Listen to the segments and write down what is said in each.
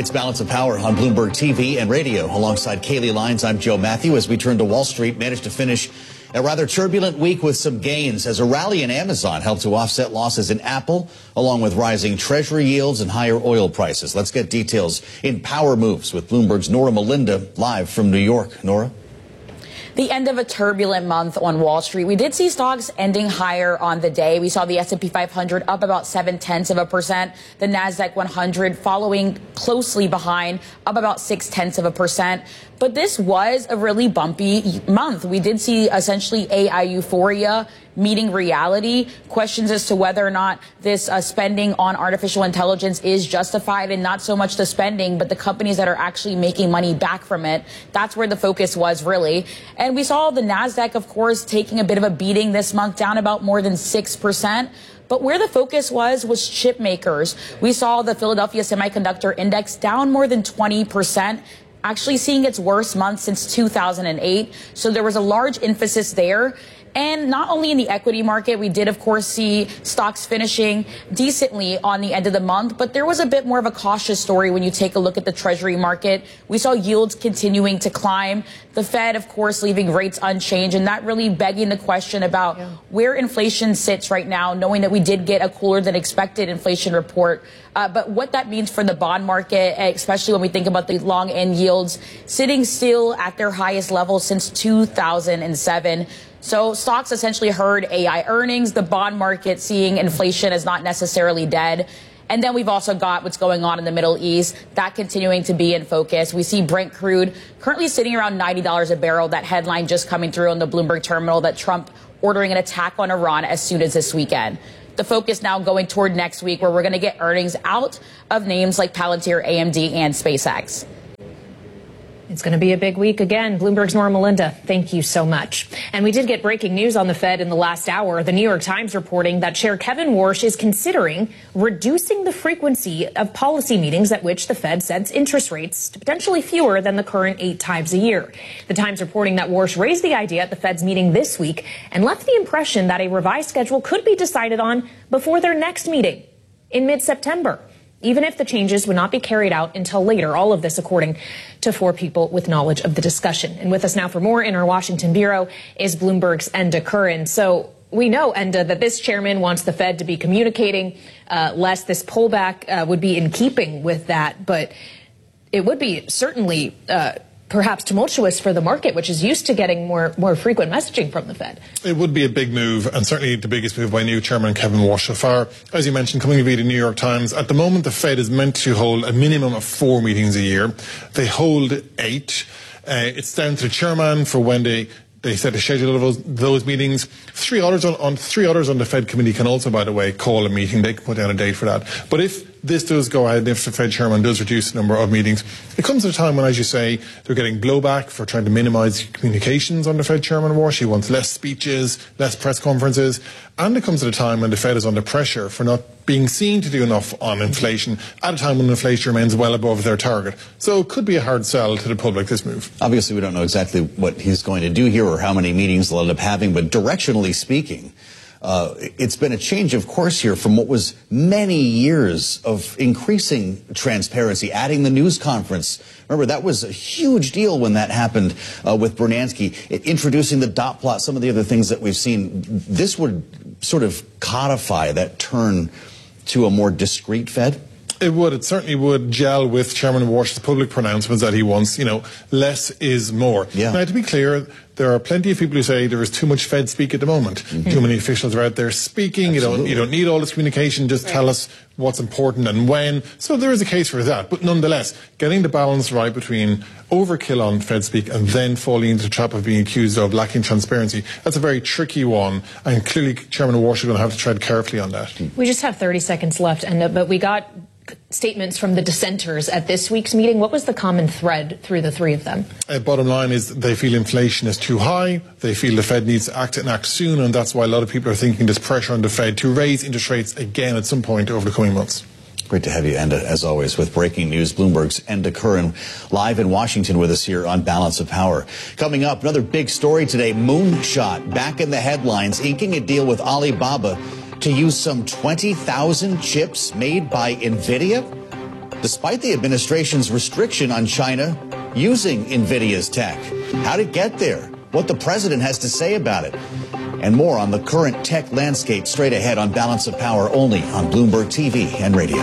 It's Balance of Power on Bloomberg TV and radio. Alongside Kaylee Lyons, I'm Joe Matthew. As we turn to Wall Street, managed to finish a rather turbulent week with some gains as a rally in Amazon helped to offset losses in Apple, along with rising Treasury yields and higher oil prices. Let's get details in Power Moves with Bloomberg's Nora Melinda live from New York. Nora? The end of a turbulent month on Wall Street. We did see stocks ending higher on the day. We saw the S&P 500 up about 0.7%. The Nasdaq 100 following closely behind, up about 0.6%. But this was a really bumpy month. We did see essentially AI euphoria meeting reality. Questions as to whether or not this spending on artificial intelligence is justified, and not so much the spending, but the companies that are actually making money back from it. That's where the focus was, really. And we saw the Nasdaq, of course, taking a bit of a beating this month, down about more than 6%. But where the focus was chip makers. We saw the Philadelphia Semiconductor Index down more than 20%. Actually seeing its worst month since 2008. So there was a large emphasis there. And not only in the equity market, we did, of course, see stocks finishing decently on the end of the month, but there was a bit more of a cautious story when you take a look at the Treasury market. We saw yields continuing to climb. The Fed, of course, leaving rates unchanged, and that really begging the question about where inflation sits right now, knowing that we did get a cooler than expected inflation report. But what that means for the bond market, especially when we think about the long end yields sitting still at their highest level since 2007. So stocks essentially heard AI earnings, the bond market seeing inflation as not necessarily dead. And then we've also got what's going on in the Middle East, that continuing to be in focus. We see Brent crude currently sitting around $90 a barrel. That headline just coming through on the Bloomberg terminal that Trump ordering an attack on Iran as soon as this weekend. The focus now going toward next week, where we're going to get earnings out of names like Palantir, AMD, and SpaceX. It's going to be a big week again. Bloomberg's Nora Melinda, thank you so much. And we did get breaking news on the Fed in the last hour. The New York Times reporting that Chair Kevin Warsh is considering reducing the frequency of policy meetings at which the Fed sets interest rates to potentially fewer than the current 8 times a year. The Times reporting that Warsh raised the idea at the Fed's meeting this week and left the impression that a revised schedule could be decided on before their next meeting in mid-September, even if the changes would not be carried out until later. All of this according to 4 people with knowledge of the discussion. And with us now for more in our Washington bureau is Bloomberg's Enda Curran. So we know, Enda, that this chairman wants the Fed to be communicating less. This pullback would be in keeping with that, but it would be certainly perhaps tumultuous for the market, which is used to getting more frequent messaging from the Fed. It would be a big move, and certainly the biggest move by new chairman Kevin Warsh so far. As you mentioned, coming via the New York Times, at the moment the Fed is meant to hold a minimum of 4 meetings a year. They hold 8. It's down to the chairman for when they set a schedule of those meetings. 3 others on the Fed committee can also, by the way, call a meeting. They can put down a date for that. But if this does go ahead, if the Fed chairman does reduce the number of meetings, it comes at a time when, as you say, they're getting blowback for trying to minimise communications on the Fed chairman Warsh. He wants less speeches, less press conferences. And it comes at a time when the Fed is under pressure for not being seen to do enough on inflation at a time when inflation remains well above their target. So it could be a hard sell to the public, this move. Obviously, we don't know exactly what he's going to do here or how many meetings they'll end up having, but directionally speaking, it's been a change of course here from what was many years of increasing transparency, adding the news conference. Remember, that was a huge deal when that happened with Bernanke, introducing the dot plot, some of the other things that we've seen. This would sort of codify that turn to a more discreet Fed? It would. It certainly would gel with Chairman Warsh's public pronouncements that he wants, less is more. Yeah. Now, to be clear, there are plenty of people who say there is too much Fed speak at the moment. Mm-hmm. Too many officials are out there speaking. You don't need all this communication. Just tell us what's important and when. So there is a case for that. But nonetheless, getting the balance right between overkill on Fed speak and then falling into the trap of being accused of lacking transparency, that's a very tricky one. And clearly, Chairman Warsh is going to have to tread carefully on that. We just have 30 seconds left, but we got statements from the dissenters at this week's meeting. What was the common thread through the 3 of them? Bottom line is they feel inflation is too high. They feel the Fed needs to act and act soon, and that's why a lot of people are thinking there's pressure on the Fed to raise interest rates again at some point over the coming months. Great to have you, Enda, as always, with breaking news. Bloomberg's Enda Curran live in Washington with us here on Balance of Power. Coming up, another big story today. Moonshot back in the headlines, inking a deal with Alibaba to use some 20,000 chips made by NVIDIA. despite the administration's restriction on China using NVIDIA's tech. How'd it get there? What the president has to say about it? And more on the current tech landscape straight ahead on Balance of Power, only on Bloomberg TV and radio.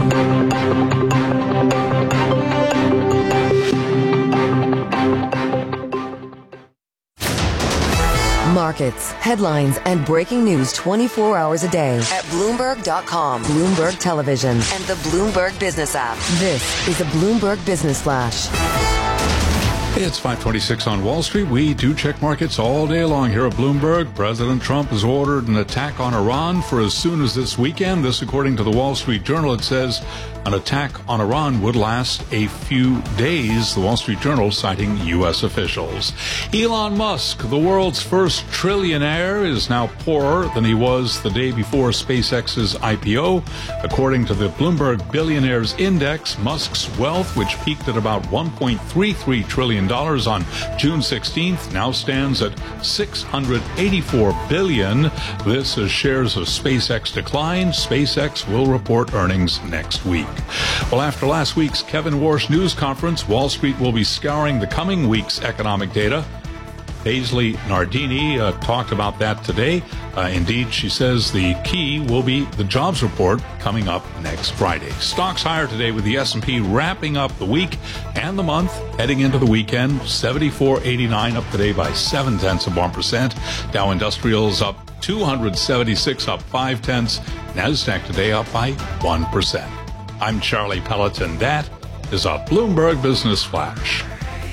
Markets, headlines, and breaking news 24 hours a day at Bloomberg.com, Bloomberg Television, and the Bloomberg Business app. This is a Bloomberg Business Flash. It's 5:26 on Wall Street. We do check markets all day long here at Bloomberg. President Trump has ordered an attack on Iran for as soon as this weekend. This, according to the Wall Street Journal, it says an attack on Iran would last a few days, the Wall Street Journal citing U.S. officials. Elon Musk, the world's first trillionaire, is now poorer than he was the day before SpaceX's IPO. According to the Bloomberg Billionaires Index, Musk's wealth, which peaked at about $1.33 trillion on June 16th, now stands at $684 billion. This as shares of SpaceX decline. SpaceX will report earnings next week. Well, after last week's Kevin Warsh news conference, Wall Street will be scouring the coming week's economic data. Paisley Nardini talked about that today. Indeed, she says the key will be the jobs report coming up next Friday. Stocks higher today with the S&P wrapping up the week and the month, heading into the weekend. 74.89 up today by 0.7%. Dow Industrials up 276, up 0.5. NASDAQ today up by 1%. I'm Charlie Pelleton. That is a Bloomberg Business Flash.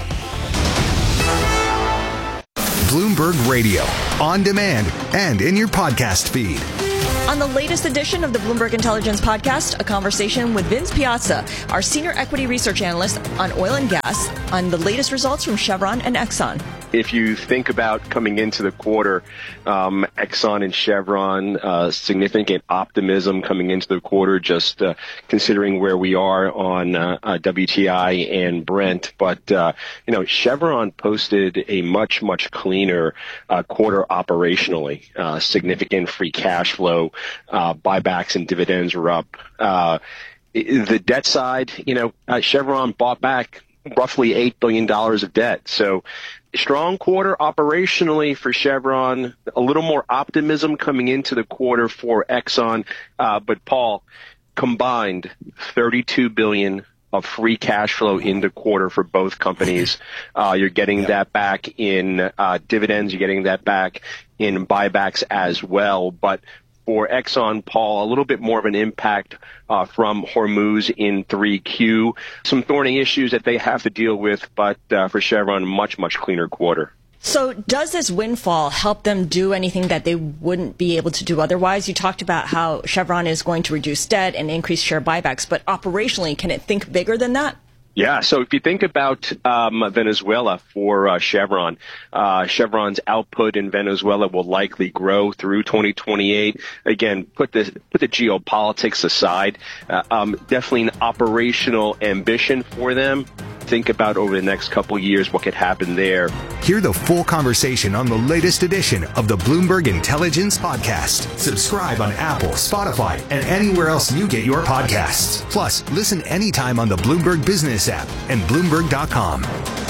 Bloomberg Radio, on demand and in your podcast feed. On the latest edition of the Bloomberg Intelligence Podcast, a conversation with Vince Piazza, our senior equity research analyst on oil and gas, on the latest results from Chevron and Exxon. If you think about coming into the quarter, Exxon and Chevron, significant optimism coming into the quarter, just considering where we are on WTI and Brent. But, Chevron posted a much, much cleaner quarter operationally. Significant free cash flow, buybacks and dividends were up. The debt side, Chevron bought back roughly $8 billion of debt. So strong quarter operationally for Chevron, a little more optimism coming into the quarter for Exxon. But Paul, combined $32 billion of free cash flow in the quarter for both companies. You're getting that back in dividends. You're getting that back in buybacks as well. But for Exxon, Paul, a little bit more of an impact from Hormuz in 3Q. Some thorny issues that they have to deal with, but for Chevron, much, much cleaner quarter. So does this windfall help them do anything that they wouldn't be able to do otherwise? You talked about how Chevron is going to reduce debt and increase share buybacks, but operationally, can it think bigger than that? Yeah, so if you think about Venezuela for Chevron, Chevron's output in Venezuela will likely grow through 2028. Again, put the geopolitics aside. Definitely an operational ambition for them. Think about over the next couple of years what could happen there. Hear the full conversation on the latest edition of the Bloomberg Intelligence Podcast. Subscribe on Apple, Spotify, and anywhere else you get your podcasts. Plus, listen anytime on the Bloomberg Business app and Bloomberg.com.